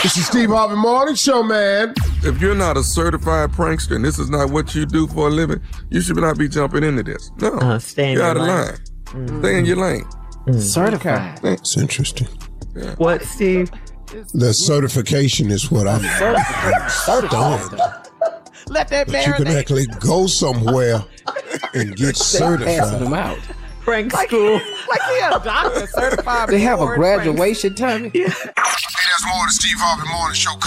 This is Steve Harvey Morning Show, man. If you're not a certified prankster and this is not what you do for a living, you should not be jumping into this. No, stay in you're your out of lane. line. Stay in your lane. Certified. That's interesting. Yeah. What, Steve? The certification is what I'm Certified. Let that But you can marinate. actually go somewhere and get Passing certified. them out. Prank school. Like he a doctor certified. They have a board prank. graduation, Tommy. Hey, that's more of the Steve Harvey Morning Show.